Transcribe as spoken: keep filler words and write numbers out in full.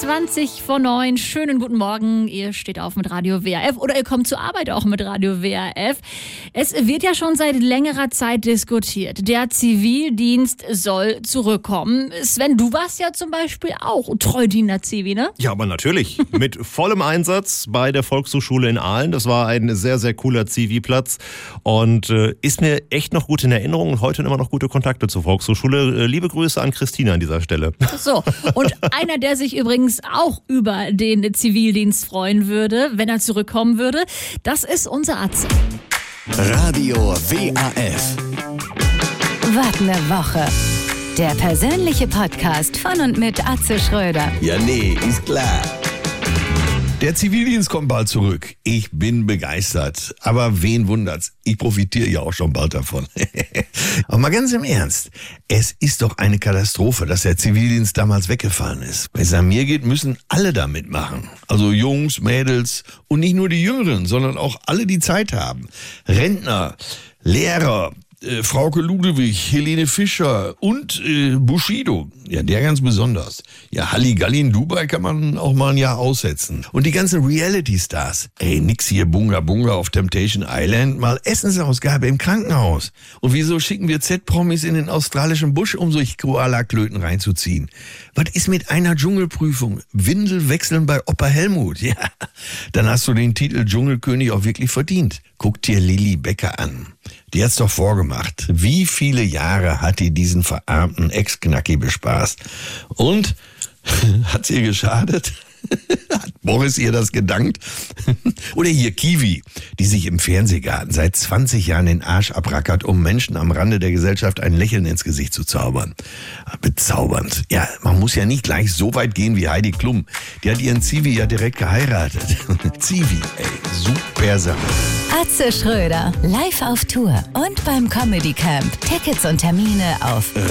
zwanzig vor neun. Schönen guten Morgen. Ihr steht auf mit Radio W R F oder ihr kommt zur Arbeit auch mit Radio W R F. Es wird ja schon seit längerer Zeit diskutiert. Der Zivildienst soll zurückkommen. Sven, du warst ja zum Beispiel auch Treudiener Zivi, ne? Ja, aber natürlich. Mit vollem Einsatz bei der Volkshochschule in Aalen. Das war ein sehr, sehr cooler Zivi-Platz und äh, ist mir echt noch gut in Erinnerung und heute immer noch gute Kontakte zur Volkshochschule. Äh, liebe Grüße an Christina an dieser Stelle. So, und einer, der sich übrigens auch über den Zivildienst freuen würde, wenn er zurückkommen würde, das ist unser Atze. Radio W R F. Was ne Woche. Der persönliche Podcast von und mit Atze Schröder. Ja, nee, ist klar. Der Zivildienst kommt bald zurück. Ich bin begeistert. Aber wen wundert's? Ich profitiere ja auch schon bald davon. Aber mal ganz im Ernst. Es ist doch eine Katastrophe, dass der Zivildienst damals weggefallen ist. Wenn es an mir geht, müssen alle da mitmachen. Also Jungs, Mädels und nicht nur die Jüngeren, sondern auch alle, die Zeit haben. Rentner, Lehrer, Äh, Frauke Ludewig, Helene Fischer und äh, Bushido. Ja, der ganz besonders. Ja, Halligalli in Dubai kann man auch mal ein Jahr aussetzen. Und die ganzen Reality-Stars. Ey, nix hier Bunga Bunga auf Temptation Island, mal Essensausgabe im Krankenhaus. Und wieso schicken wir Z-Promis in den australischen Busch, um solche Koala-Klöten reinzuziehen? Was ist mit einer Dschungelprüfung? Windel wechseln bei Opa Helmut. Ja, dann hast du den Titel Dschungelkönig auch wirklich verdient. Guck dir Lilly Becker an. Die hat's doch vorgemacht. Wie viele Jahre hat die diesen verarmten Ex-Knacki bespaßt? Und? Hat's ihr geschadet? Hat Boris ihr das gedankt? Oder hier Kiwi, die sich im Fernsehgarten seit zwanzig Jahren den Arsch abrackert, um Menschen am Rande der Gesellschaft ein Lächeln ins Gesicht zu zaubern. Bezaubernd. Ja, man muss ja nicht gleich so weit gehen wie Heidi Klum. Die hat ihren Zivi ja direkt geheiratet. Zivi, ey, super Sache. Atze Schröder, live auf Tour und beim Comedy Camp. Tickets und Termine auf